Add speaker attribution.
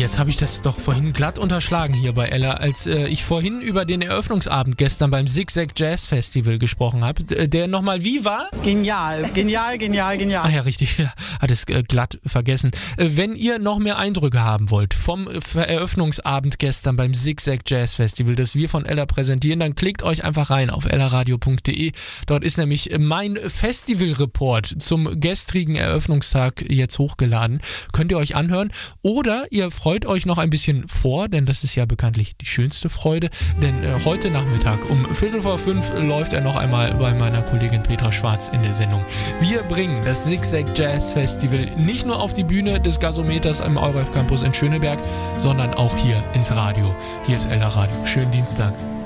Speaker 1: jetzt habe ich das doch vorhin glatt unterschlagen hier bei Ella, als ich vorhin über den Eröffnungsabend gestern beim Zigzag Jazz Festival gesprochen habe. Der nochmal wie war?
Speaker 2: Genial.
Speaker 1: Ach ja, richtig. Hat es glatt vergessen. Wenn ihr noch mehr Eindrücke haben wollt vom Eröffnungsabend gestern beim Zigzag Jazz Festival, das wir von Ella präsentieren, dann klickt euch einfach rein auf ellaradio.de. Dort ist nämlich mein Festivalreport zum gestrigen Eröffnungstag jetzt hochgeladen. Könnt ihr euch anhören. Oder ihr freut euch noch ein bisschen vor, denn das ist ja bekanntlich die schönste Freude. Denn heute Nachmittag um 4:45 läuft er noch einmal bei meiner Kollegin Petra Schwarz in der Sendung. Wir bringen das Zigzag Jazz Festival nicht nur auf die Bühne des Gasometers im EUREF Campus in Schöneberg, sondern auch hier ins Radio. Hier ist Ella Radio. Schönen Dienstag.